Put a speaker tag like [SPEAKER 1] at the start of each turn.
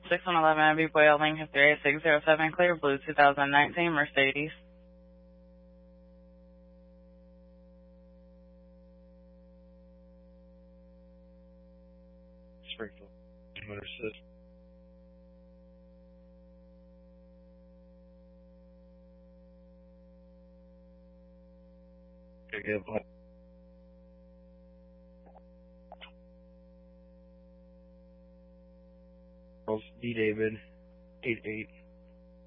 [SPEAKER 1] 6111 Abbey Boyle, Lincoln 38607, Clear Blue 2019 Mercedes.
[SPEAKER 2] Springfield. Motor Assist. Okay, good. D. David, 88.